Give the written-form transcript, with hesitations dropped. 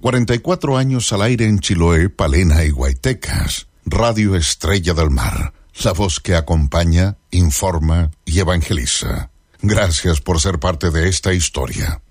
44 años al aire en Chiloé, Palena y Guaytecas. Radio Estrella del Mar, la voz que acompaña, informa y evangeliza. Gracias por ser parte de esta historia.